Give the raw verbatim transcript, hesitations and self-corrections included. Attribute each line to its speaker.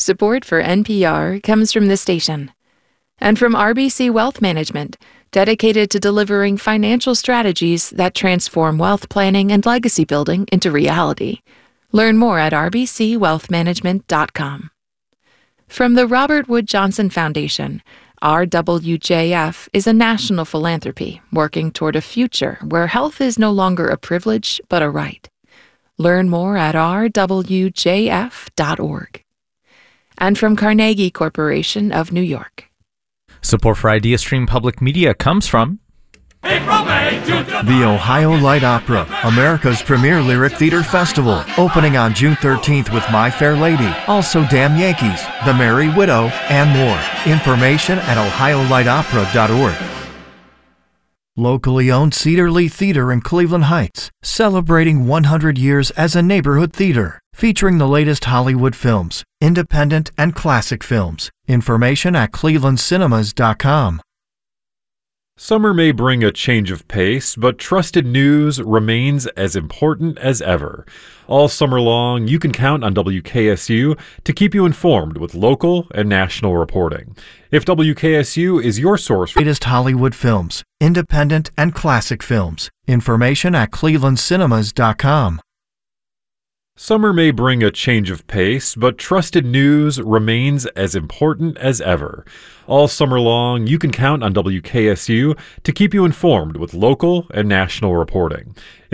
Speaker 1: Support for N P R comes from this station and from R B C Wealth Management, dedicated to delivering financial strategies that transform wealth planning and legacy building into reality. Learn more at r b c wealth management dot com. From the Robert Wood Johnson Foundation, R W J F is a national philanthropy working toward a future where health is no longer a privilege but a right. Learn more at r w j f dot org. And from Carnegie Corporation of New York.
Speaker 2: Support for IdeaStream Public Media comes from
Speaker 3: the Ohio Light Opera, America's premier lyric theater festival, opening on June thirteenth with My Fair Lady, also Damn Yankees, The Merry Widow, and more. Information at ohio light opera dot org. Locally owned Cedar Lee Theater in Cleveland Heights, celebrating one hundred years as a neighborhood theater, featuring the latest Hollywood films, independent and classic films. Information at cleveland cinemas dot com.
Speaker 4: Summer may bring a change of pace, but trusted news remains as important as ever. All summer long, you can count on W K S U to keep you informed with local and national reporting. If W K S U is your source for
Speaker 3: latest Hollywood films, independent and classic films. Information at cleveland cinemas dot com.
Speaker 4: Summer may bring a change of pace, but trusted news remains as important as ever. All summer long, you can count on W K S U to keep you informed with local and national reporting.